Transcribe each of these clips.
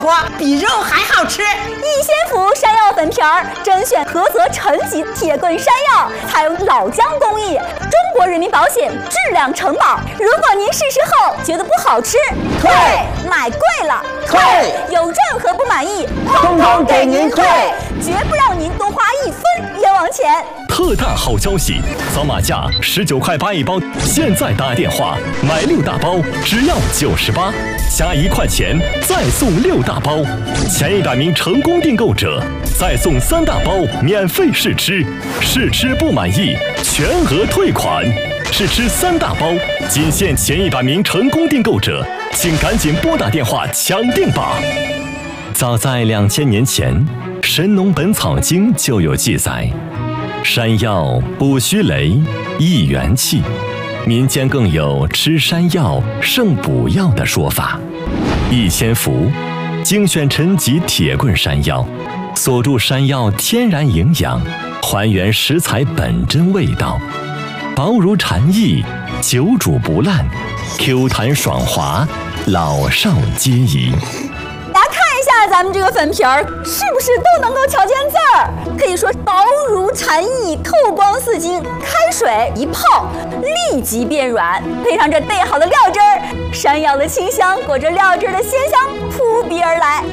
花比肉还好吃。 逸仙福山药粉皮儿甄选菏泽陈级铁棍山药，采用老姜工艺，中国人民保险质量承保。如果您试吃后觉得不好吃， 退； 买贵了， 退； 有任何不满意， 通通给您退， 绝不让您多花1分冤枉钱。 特大好消息，扫码价19块8一包，现在打电话买6大包只要98，加1块钱再送6大包，前100名成功订购者再送3大包免费试吃，试吃不满意全额退款，试吃3大包仅限前100名成功订购者，请赶紧拨打电话抢订吧。早在2000年前，《神农本草经》就有记载。山药补虚雷，益元气，民间更有吃山药胜补药的说法。逸仙福精选陈级铁棍山药，锁住山药天然营养，还原食材本真味道，薄如蝉翼，久煮不烂，Q 弹爽滑，老少皆宜。 咱们这个粉皮儿是不是都能够瞧见字儿？可以说薄如蝉翼，透光似金，开水一泡立即变软，配上这备好的料汁儿，山药的清香裹着料汁的鲜香扑鼻而来。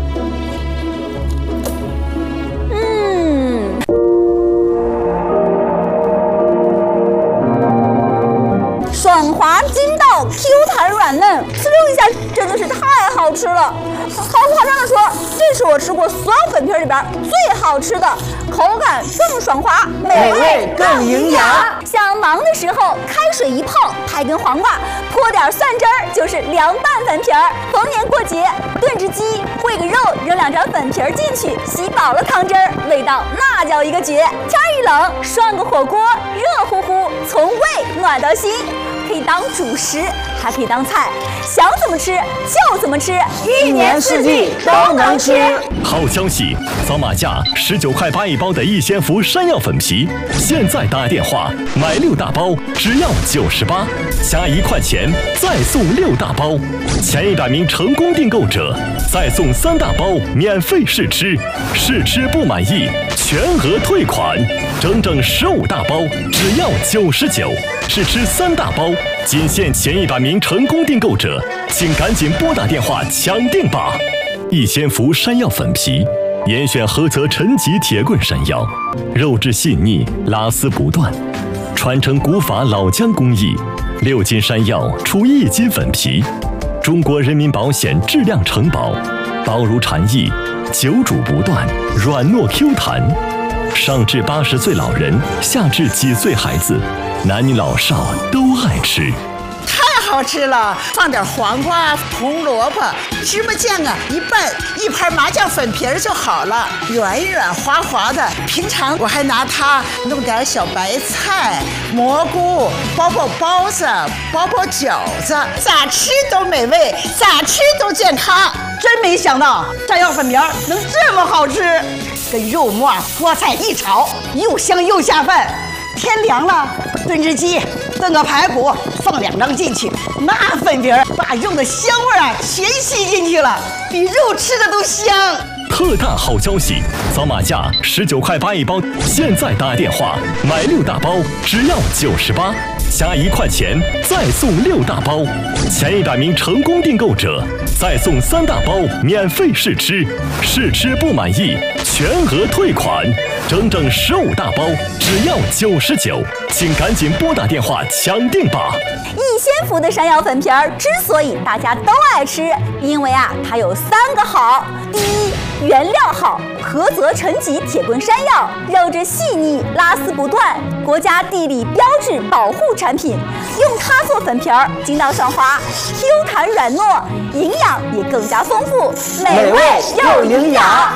爽滑筋道 ，Q 弹软嫩，滋溜一下，真的是太好吃了。毫不夸张的说，这是我吃过所有粉皮里边最好吃的，口感更爽滑， 美味更营养。 想忙的时候，开水一泡，拍根黄瓜，泼点蒜汁儿，就是凉拌粉皮儿。逢年过节，炖只鸡，烩个肉，扔2张粉皮儿进去，吸饱了汤汁儿，味道那叫一个绝。天一冷，涮个火锅，热乎乎，从胃暖到心。可以当主食，还可以当菜，想怎么吃就怎么吃 ，1年4季都能吃。 好消息，扫码价19块8一包的逸仙福山药粉皮，现在打电话买6大包只要98，加1块钱再送6大包，前100名成功订购者再送3大包免费试吃，试吃不满意全额退款，整整15大包只要99，试吃3大包仅限前100名成功订购者，请赶紧拨打电话抢订吧。逸仙福山药粉皮，严选菏泽陈级铁棍山药，肉质细腻，拉丝不断，传承古法老姜工艺，6斤山药出1斤粉皮，中国人民保险质量承保，薄如蝉翼，久煮不断，软糯 Q 弹，上至80岁老人，下至几岁孩子，男女老少都爱吃。 太好吃了，放点黄瓜、红萝卜、芝麻酱啊，一拌，1盘麻酱粉皮儿就好了，软软滑滑的。平常我还拿它弄点小白菜、蘑菇，包包子，包饺子，咋吃都美味，咋吃都健康。 真没想到山药粉皮儿能这么好吃，跟肉末、菠菜一炒，又香又下饭。天凉了，炖只鸡，炖个排骨，放2张进去，那粉皮儿把肉的香味啊全吸进去了，比肉吃的都香。 特大好消息，扫码价19块8一包，现在打电话买6大包只要98，加1块钱再送6大包，前100名成功订购者再送3大包免费试吃，试吃不满意全额退款，整整15大包只要99，请赶紧拨打电话抢订吧。 逸仙福的山药粉皮儿之所以大家都爱吃，因为它有3个好。第一，原料好，菏泽陈级铁棍山药，肉质细腻，拉丝不断，国家地理标志保护产品。用它做粉皮儿，筋道爽滑 ，Q 弹软糯，营养也更加丰富，美味又营养。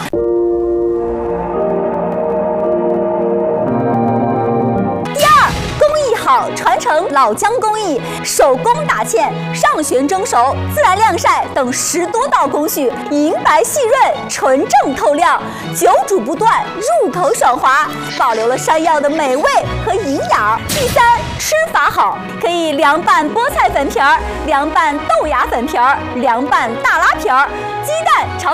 好，传承老姜工艺，手工打芡，上旋蒸熟，自然晾晒等10多道工序，银白细润，纯正透亮，久煮不断，入口爽滑，保留了山药的美味和营养。第3，吃法好，可以凉拌菠菜粉皮儿，凉拌豆芽粉皮儿，凉拌大拉皮儿，鸡蛋炒